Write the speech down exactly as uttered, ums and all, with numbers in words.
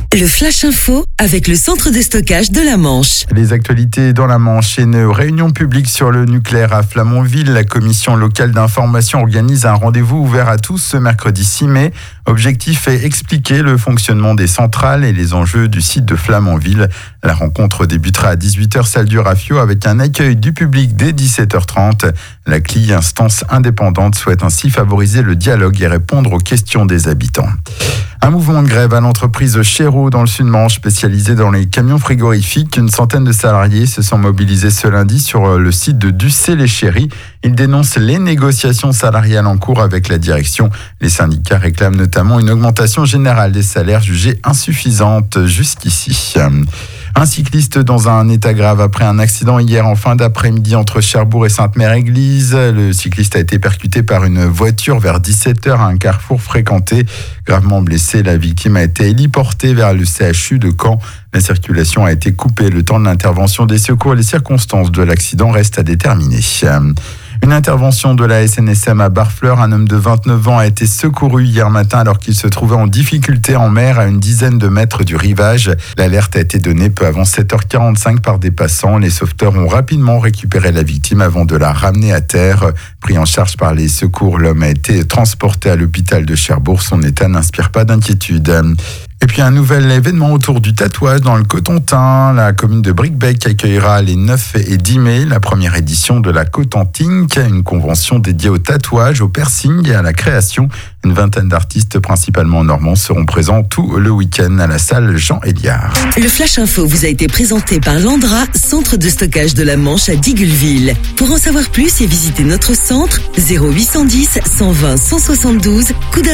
Le Flash Info avec le centre de stockage de la Manche. Les actualités dans la Manche. Une réunion publique sur le nucléaire à Flamanville. La commission locale d'information organise un rendez-vous ouvert à tous ce mercredi six mai. Objectif est expliquer le fonctionnement des centrales et les enjeux du site de Flamanville. La rencontre débutera à dix-huit heures salle du Rafio avec un accueil du public dès dix-sept heures trente. La C L I, instance indépendante, souhaite ainsi favoriser le dialogue et répondre aux questions des habitants. Un mouvement de grève à l'entreprise Chéreau dans le Sud-Manche, spécialisée dans les camions frigorifiques. Une centaine de salariés se sont mobilisés ce lundi sur le site de Ducé-les-Chéris. Ils dénoncent les négociations salariales en cours avec la direction. Les syndicats réclament notamment une augmentation générale des salaires jugée insuffisante jusqu'ici. Un cycliste dans un état grave après un accident hier en fin d'après-midi entre Cherbourg et Sainte-Mère-Église. Le cycliste a été percuté par une voiture vers dix-sept heures à un carrefour fréquenté. Gravement blessé, la victime a été héliportée vers le C H U de Caen. La circulation a été coupée le temps de l'intervention des secours. Les circonstances de l'accident restent à déterminer. Une intervention de la S N S M à Barfleur. Un homme de vingt-neuf ans a été secouru hier matin alors qu'il se trouvait en difficulté en mer à une dizaine de mètres du rivage. L'alerte a été donnée peu avant sept heures quarante-cinq par des passants. Les sauveteurs ont rapidement récupéré la victime avant de la ramener à terre. Pris en charge par les secours, l'homme a été transporté à l'hôpital de Cherbourg. Son état n'inspire pas d'inquiétude. Et puis un nouvel événement autour du tatouage dans le Cotentin. La commune de Bricbec accueillera les neuf et dix mai la première édition de la Cotentink, une convention dédiée au tatouage, au piercing et à la création. Une vingtaine d'artistes, principalement normands, seront présents tout le week-end à la salle Jean Héliard. Le Flash Info vous a été présenté par Landra, centre de stockage de la Manche à Digulville. Pour en savoir plus et visiter notre centre, zéro huit cent dix, cent vingt, cent soixante-douze, coup